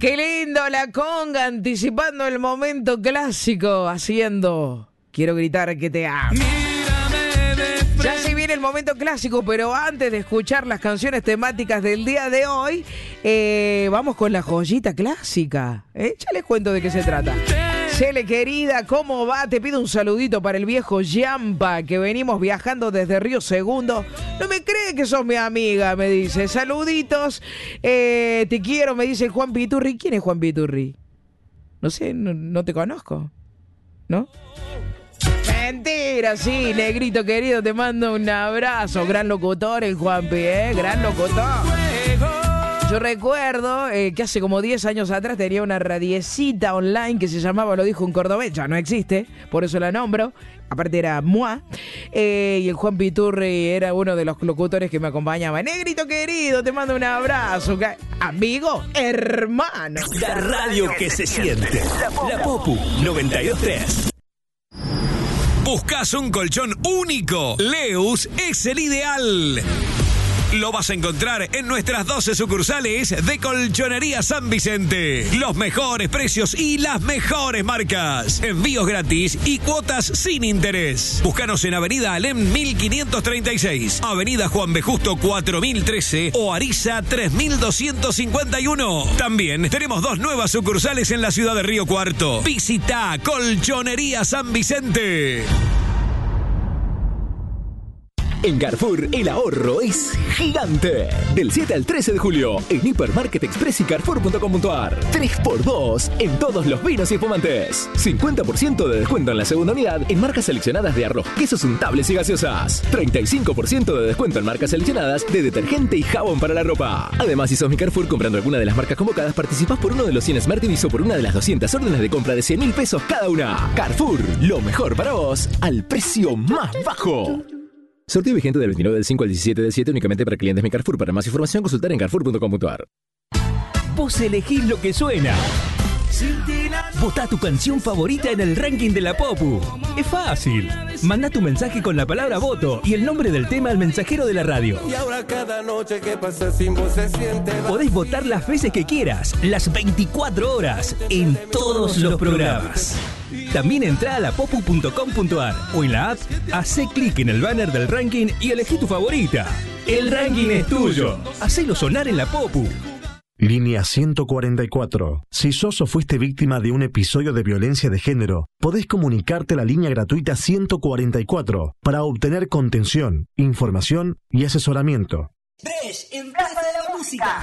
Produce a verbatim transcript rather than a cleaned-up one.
Qué lindo la conga, anticipando el momento clásico, haciendo Quiero gritar que te amo. Ya se viene el momento clásico, pero antes de escuchar las canciones temáticas del día de hoy, eh, vamos con la joyita clásica. ¿eh? Ya les cuento de qué se trata. Cele, querida, ¿cómo va? Te pido un saludito para el viejo Yampa, que venimos viajando desde Río Segundo. No me cree que sos mi amiga, me dice. Saluditos, eh, te quiero, me dice Juan Piturri. ¿Quién es Juan Piturri? No sé, no, no te conozco. ¿No? Mentira, sí, negrito querido, te mando un abrazo. Gran locutor el Juanpi, ¿eh? Gran locutor. Yo recuerdo eh, que hace como diez años atrás tenía una radiecita online que se llamaba Lo dijo un cordobés, ya no existe, por eso la nombro. Aparte era Mua. Eh, y el Juan Piturri era uno de los locutores que me acompañaba. Negrito querido, te mando un abrazo. Amigo, hermano. La radio que se siente. La Popu noventa y dos punto tres. ¿Buscas un colchón único? Leus es el ideal. Lo vas a encontrar en nuestras doce sucursales de Colchonería San Vicente. Los mejores precios y las mejores marcas. Envíos gratis y cuotas sin interés. Búscanos en Avenida Alem mil quinientos treinta y seis, Avenida Juan B. Justo cuatro mil trece o Ariza tres mil doscientos cincuenta y uno. También tenemos dos nuevas sucursales en la ciudad de Río Cuarto. Visita Colchonería San Vicente. En Carrefour, el ahorro es gigante. Del siete al trece de julio, en Hipermarket Express y Carrefour punto com punto ar. tres por dos en todos los vinos y espumantes. cincuenta por ciento de descuento en la segunda unidad en marcas seleccionadas de arroz, quesos untables y gaseosas. treinta y cinco por ciento de descuento en marcas seleccionadas de detergente y jabón para la ropa. Además, si sos mi Carrefour, comprando alguna de las marcas convocadas, participás por uno de los cien Smart T Vs o por una de las doscientas órdenes de compra de cien mil pesos cada una. Carrefour, lo mejor para vos, al precio más bajo. Sorteo vigente del veintinueve del cinco al diecisiete del siete únicamente para clientes Mi Carrefour. Para más información, consultar en Carrefour punto com punto ar. Vos elegís lo que suena. Votá tu canción favorita en el ranking de la Popu. Es fácil. Mandá tu mensaje con la palabra voto y el nombre del tema al mensajero de la radio. Y ahora cada noche que pasa sin vos se siente. Podés votar las veces que quieras, las veinticuatro horas, en todos los programas. También entrá a la popu punto com punto ar o en la app, hacé clic en el banner del ranking y elegí tu favorita. El ranking es tuyo. Hacelo sonar en la Popu. Línea ciento cuarenta y cuatro. Si sos o fuiste víctima de un episodio de violencia de género, podés comunicarte a la línea gratuita ciento cuarenta y cuatro para obtener contención, información y asesoramiento. Bresh, en Plaza de la Música.